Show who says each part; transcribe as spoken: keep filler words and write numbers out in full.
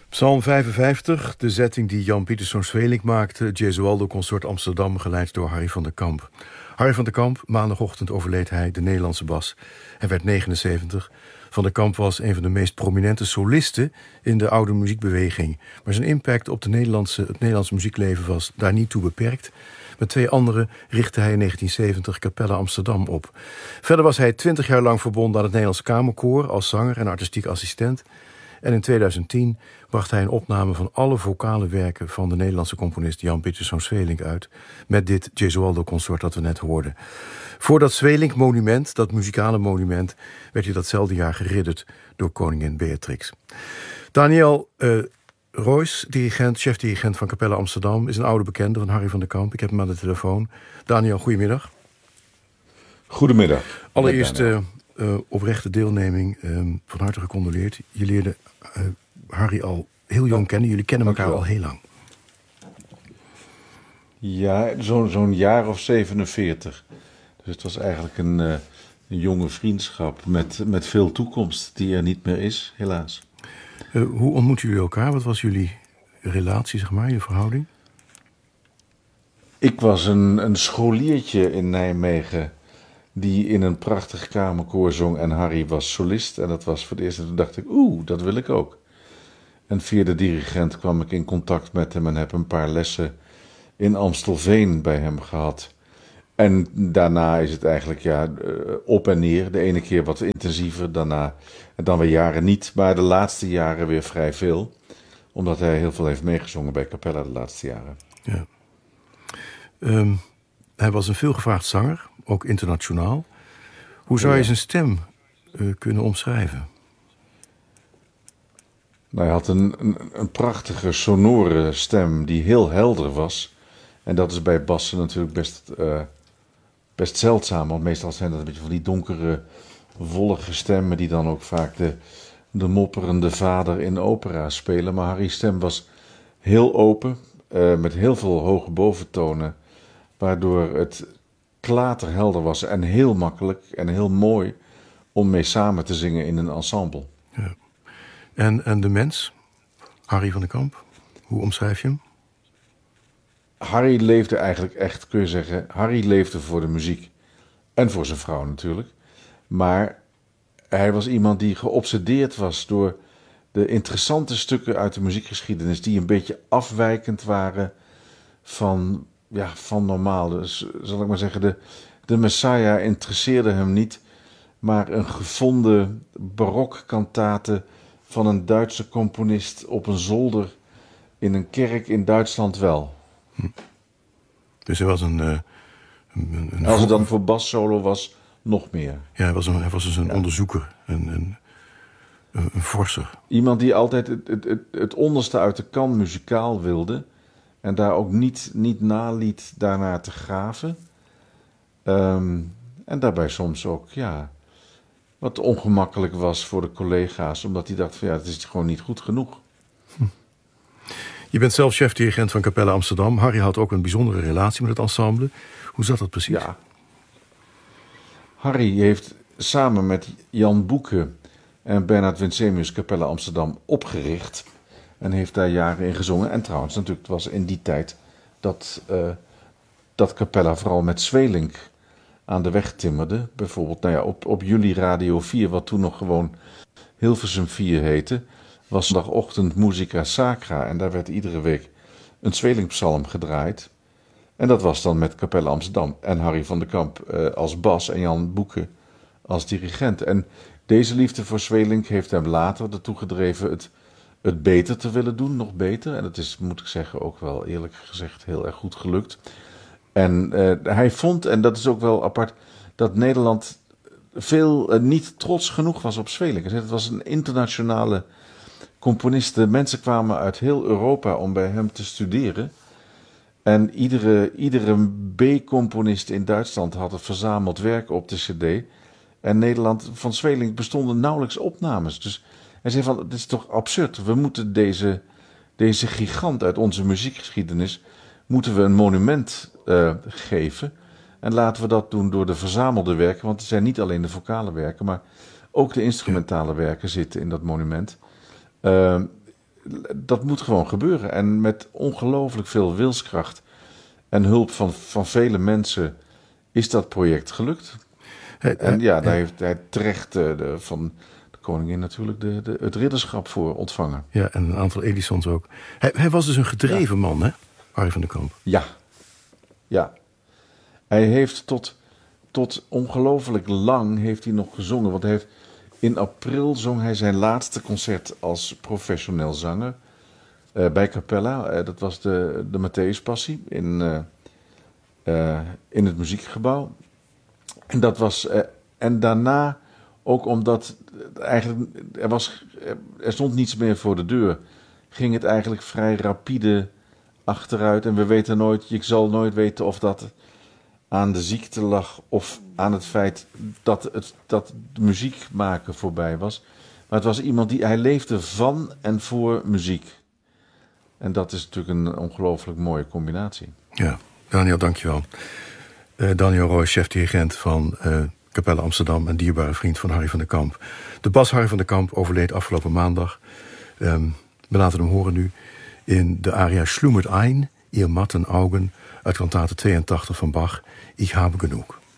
Speaker 1: Psalm vijfenvijftig, de zetting die Jan Pieterszoon Sweelinck maakte, het Gesualdo Consort Amsterdam, geleid door Harry van der Kamp. Harry van der Kamp, maandagochtend overleed hij, de Nederlandse bas. Hij werd negenenzeventig. Van der Kamp was een van de meest prominente solisten in de oude muziekbeweging. Maar zijn impact op de Nederlandse, het Nederlandse muziekleven was daar niet toe beperkt. Met twee anderen richtte hij in negentien zeventig Capella Amsterdam op. Verder was hij twintig jaar lang verbonden aan het Nederlandse Kamerkoor als zanger en artistiek assistent. En in tweeduizend tien bracht hij een opname van alle vocale werken van de Nederlandse componist Jan Pieterszoon Sweelinck uit, met dit Gesualdo Consort dat we net hoorden. Voor dat Sweelinck monument, dat muzikale monument, werd hij datzelfde jaar geridderd door koningin Beatrix. Daniel uh, Roys, dirigent, chef-dirigent van Capella Amsterdam, is een oude bekende van Harry van der Kamp. Ik heb hem aan de telefoon. Daniel, goedemiddag.
Speaker 2: Goedemiddag.
Speaker 1: Allereerst uh, uh, oprechte deelneming, uh, van harte gecondoleerd. Je leerde uh, Harry al heel jong kennen. Jullie kennen elkaar al heel lang.
Speaker 2: Ja, zo'n zo'n jaar of zevenenveertig. Dus het was eigenlijk een, uh, een jonge vriendschap met, met veel toekomst die er niet meer is, helaas.
Speaker 1: Uh, hoe ontmoetten jullie elkaar? Wat was jullie relatie, zeg maar, je verhouding?
Speaker 2: Ik was een, een scholiertje in Nijmegen die in een prachtig kamerkoor zong en Harry was solist. En dat was voor het eerst en toen dacht ik, oeh, dat wil ik ook. En via de dirigent kwam ik in contact met hem en heb een paar lessen in Amstelveen bij hem gehad. En daarna is het eigenlijk ja, op en neer. De ene keer wat intensiever, daarna en dan weer jaren niet. Maar de laatste jaren weer vrij veel. Omdat hij heel veel heeft meegezongen bij Capella de laatste jaren.
Speaker 1: Ja. Um, hij was een veelgevraagd zanger, ook internationaal. Hoe zou je zijn stem uh, kunnen omschrijven?
Speaker 2: Nou, hij had een, een, een prachtige, sonore stem die heel helder was. En dat is bij bassen natuurlijk best, uh, best zeldzaam. Want meestal zijn dat een beetje van die donkere, wollige stemmen die dan ook vaak de, de mopperende vader in opera spelen. Maar Harry's stem was heel open, uh, met heel veel hoge boventonen. Waardoor het klaterhelder was en heel makkelijk en heel mooi om mee samen te zingen in een ensemble.
Speaker 1: Ja. En, en de mens, Harry van der Kamp, hoe omschrijf je hem?
Speaker 2: Harry leefde eigenlijk echt, kun je zeggen, Harry leefde voor de muziek. En voor zijn vrouw natuurlijk. Maar hij was iemand die geobsedeerd was door de interessante stukken uit de muziekgeschiedenis die een beetje afwijkend waren van, ja, van normaal. Dus zal ik maar zeggen, de, de Messiah interesseerde hem niet, maar een gevonden barokkantate van een Duitse componist op een zolder in een kerk in Duitsland wel.
Speaker 1: Hm. Dus hij was een... Uh, een, een
Speaker 2: Als het dan voor bassolo was, nog meer.
Speaker 1: Ja, hij was, een, hij was dus een ja. onderzoeker, een, een, een, een forser.
Speaker 2: Iemand die altijd het, het, het, het onderste uit de kan muzikaal wilde en daar ook niet, niet naliet daarnaar te graven. Um, en daarbij soms ook, ja, wat ongemakkelijk was voor de collega's, omdat hij dacht van ja, het is gewoon niet goed genoeg.
Speaker 1: Hm. Je bent zelf chef-dirigent van Capella Amsterdam. Harry had ook een bijzondere relatie met het ensemble. Hoe zat dat precies?
Speaker 2: Ja. Harry heeft samen met Jan Boeke en Bernard Winsemius Capella Amsterdam opgericht. En heeft daar jaren in gezongen. En trouwens, natuurlijk, het was in die tijd dat, uh, dat Capella vooral met Sweelinck aan de weg timmerde. Bijvoorbeeld nou ja, op, op Jullie Radio vier, wat toen nog gewoon Hilversum vier heette, was zondagochtend Musica Sacra. En daar werd iedere week een Sweelinck-psalm gedraaid. En dat was dan met Capella Amsterdam. En Harry van der Kamp uh, als bas en Jan Boeke als dirigent. En deze liefde voor Sweelinck heeft hem later ertoe gedreven het, het beter te willen doen, nog beter. En dat is, moet ik zeggen, ook wel eerlijk gezegd heel erg goed gelukt. En uh, hij vond, en dat is ook wel apart, dat Nederland veel uh, niet trots genoeg was op Sweelinck. Het was een internationale componist. De mensen kwamen uit heel Europa om bij hem te studeren. En iedere, iedere B-componist in Duitsland had het verzameld werk op de cd. En Nederland, van Sweelinck bestonden nauwelijks opnames. Dus hij zei van, het is toch absurd. We moeten deze, deze gigant uit onze muziekgeschiedenis, moeten we een monument uh, geven. En laten we dat doen door de verzamelde werken. Want het zijn niet alleen de vocale werken, maar ook de instrumentale werken zitten in dat monument. Uh, dat moet gewoon gebeuren. En met ongelooflijk veel wilskracht en hulp van, van vele mensen is dat project gelukt. He, en ja, daar he, heeft hij terecht uh, de, van de koningin natuurlijk de, de, het ridderschap voor ontvangen.
Speaker 1: Ja, en een aantal Edisons ook. Hij, hij was dus een gedreven ja. man, hè, Harry van der Kamp?
Speaker 2: Ja, ja. Hij heeft tot, tot ongelooflijk lang heeft hij nog gezongen. Want hij heeft, in april zong hij zijn laatste concert als professioneel zanger. Uh, bij Capella, uh, dat was de, de Matthäuspassie in, uh, uh, in het muziekgebouw. En dat was, uh, en daarna ook omdat eigenlijk er was, er stond niets meer voor de deur, ging het eigenlijk vrij rapide achteruit. En we weten nooit, je zal nooit weten of dat aan de ziekte lag of aan het feit dat het dat muziek maken voorbij was. Maar het was iemand die, hij leefde van en voor muziek. En dat is natuurlijk een ongelooflijk mooie combinatie.
Speaker 1: Ja, Daniel, dankjewel. Uh, Daniel Roy, chef-dirigent van uh, Capella Amsterdam en dierbare vriend van Harry van der Kamp. De bas Harry van der Kamp overleed afgelopen maandag. Um, we laten hem horen nu in de aria Schlummert ein, ihr matten Augen, uit kantate tweeëntachtig van Bach, Ich habe genug.